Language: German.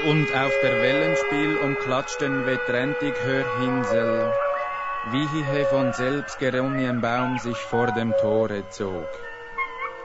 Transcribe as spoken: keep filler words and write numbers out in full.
Und auf der Wellenspiel umklatschten wettrentig Hörhinsel, wie hie von selbst geronnien Baum sich vor dem Tore zog.